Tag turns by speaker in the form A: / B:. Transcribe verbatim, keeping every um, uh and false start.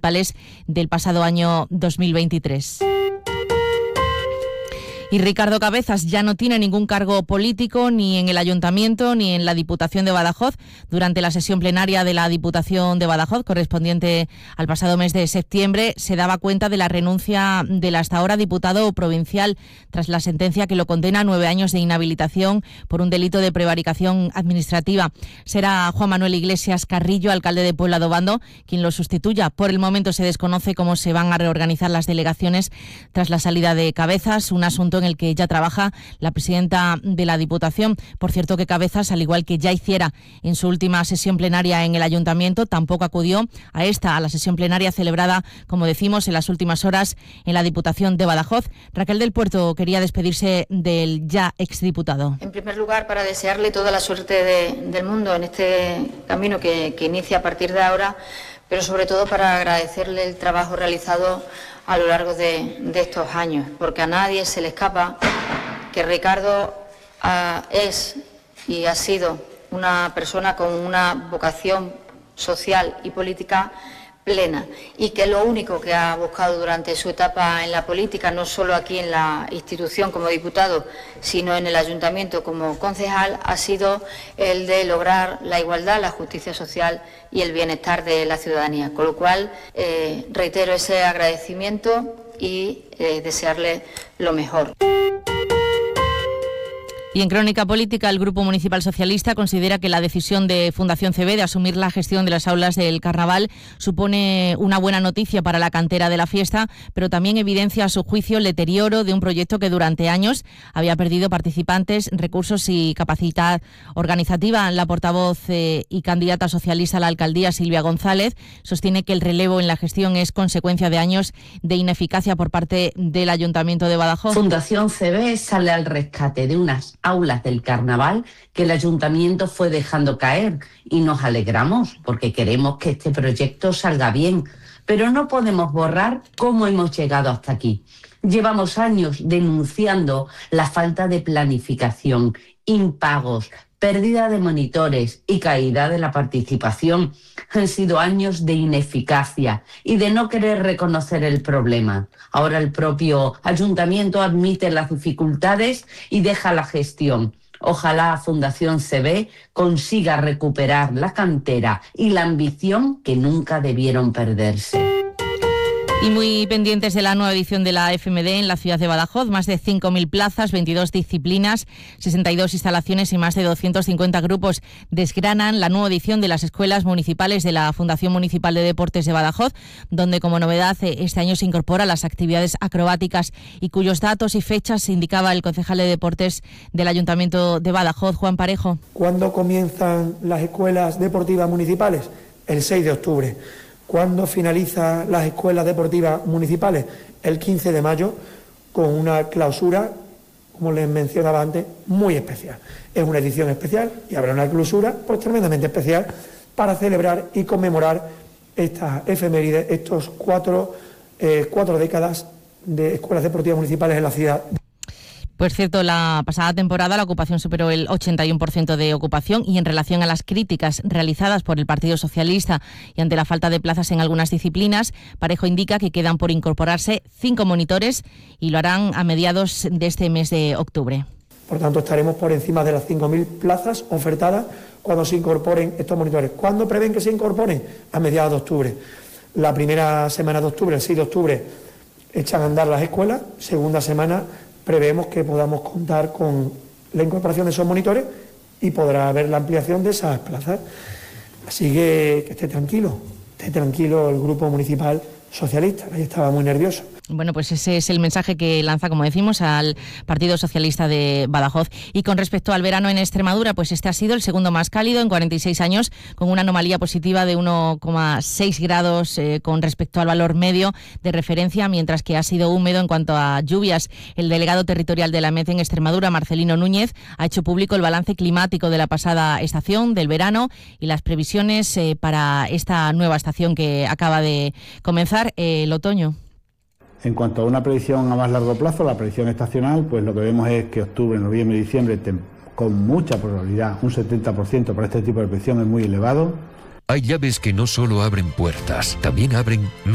A: municipales del pasado año dos mil veintitrés. Y Ricardo Cabezas ya no tiene ningún cargo político ni en el Ayuntamiento ni en la Diputación de Badajoz. Durante la sesión plenaria de la Diputación de Badajoz, correspondiente al pasado mes de septiembre, se daba cuenta de la renuncia del hasta ahora diputado provincial tras la sentencia que lo condena a nueve años de inhabilitación por un delito de prevaricación administrativa. Será Juan Manuel Iglesias Carrillo, alcalde de Puebla de Obando, quien lo sustituya. Por el momento se desconoce cómo se van a reorganizar las delegaciones tras la salida de Cabezas, un asunto en el que ya trabaja la presidenta de la Diputación. Por cierto que Cabezas, al igual que ya hiciera en su última sesión plenaria en el Ayuntamiento, tampoco acudió a esta, a la sesión plenaria celebrada, como decimos, en las últimas horas en la Diputación de Badajoz. Raquel del Puerto quería despedirse del ya exdiputado.
B: En primer lugar, para desearle toda la suerte de, del mundo en este camino que, que inicia a partir de ahora, pero sobre todo para agradecerle el trabajo realizado a lo largo de, de estos años, porque a nadie se le escapa que Ricardo uh, es y ha sido una persona con una vocación social y política plena, y que lo único que ha buscado durante su etapa en la política, no solo aquí en la institución como diputado, sino en el ayuntamiento como concejal, ha sido el de lograr la igualdad, la justicia social y el bienestar de la ciudadanía. Con lo cual, eh, reitero ese agradecimiento y eh, desearle lo mejor.
A: Y en crónica política, el Grupo Municipal Socialista considera que la decisión de Fundación C B de asumir la gestión de las aulas del Carnaval supone una buena noticia para la cantera de la fiesta, pero también evidencia a su juicio el deterioro de un proyecto que durante años había perdido participantes, recursos y capacidad organizativa. La portavoz eh, y candidata socialista a la alcaldía, Silvia González, sostiene que el relevo en la gestión es consecuencia de años de ineficacia por parte del Ayuntamiento de Badajoz.
C: Fundación C B sale al rescate de unas aulas del Carnaval que el Ayuntamiento fue dejando caer, y nos alegramos porque queremos que este proyecto salga bien, pero no podemos borrar cómo hemos llegado hasta aquí. Llevamos años denunciando la falta de planificación, impagos, pérdida de monitores y caída de la participación. Han sido años de ineficacia y de no querer reconocer el problema. Ahora el propio Ayuntamiento admite las dificultades y deja la gestión. Ojalá Fundación C B consiga recuperar la cantera y la ambición que nunca debieron perderse.
A: Y muy pendientes de la nueva edición de la F M D en la ciudad de Badajoz, más de cinco mil plazas, veintidós disciplinas, sesenta y dos instalaciones y más de doscientos cincuenta grupos desgranan la nueva edición de las escuelas municipales de la Fundación Municipal de Deportes de Badajoz, donde como novedad este año se incorporan las actividades acrobáticas y cuyos datos y fechas indicaba el concejal de Deportes del Ayuntamiento de Badajoz, Juan Parejo.
D: ¿Cuándo comienzan las escuelas deportivas municipales? El seis de octubre. ¿Cuándo finalizan las escuelas deportivas municipales? El quince de mayo, con una clausura, como les mencionaba antes, muy especial. Es una edición especial y habrá una clausura pues tremendamente especial para celebrar y conmemorar estas efemérides, estos cuatro, eh, cuatro décadas de escuelas deportivas municipales en la ciudad.
A: Por cierto, la pasada temporada la ocupación superó el ochenta y uno por ciento de ocupación, y en relación a las críticas realizadas por el Partido Socialista y ante la falta de plazas en algunas disciplinas, Parejo indica que quedan por incorporarse cinco monitores y lo harán a mediados de este mes de octubre.
D: Por tanto, estaremos por encima de las cinco mil plazas ofertadas cuando se incorporen estos monitores. ¿Cuándo prevén que se incorporen? A mediados de octubre. La primera semana de octubre, el seis de octubre, echan a andar las escuelas. Segunda semana prevemos que podamos contar con la incorporación de esos monitores y podrá haber la ampliación de esas plazas. Así que, que esté tranquilo, esté tranquilo el Grupo Municipal Socialista, que estaba muy nervioso.
A: Bueno, pues ese es el mensaje que lanza, como decimos, al Partido Socialista de Badajoz. Y con respecto al verano en Extremadura, pues este ha sido el segundo más cálido en cuarenta y seis años, con una anomalía positiva de uno coma seis grados eh, con respecto al valor medio de referencia, mientras que ha sido húmedo en cuanto a lluvias. El delegado territorial de la M E D en Extremadura, Marcelino Núñez, ha hecho público el balance climático de la pasada estación, del verano, y las previsiones eh, para esta nueva estación que acaba de comenzar, eh, el otoño.
E: En cuanto a una predicción a más largo plazo, la predicción estacional, pues lo que vemos es que octubre, noviembre y diciembre, con mucha probabilidad, un setenta por ciento para este tipo de predicción es muy elevado.
F: Hay llaves que no solo abren puertas, también abren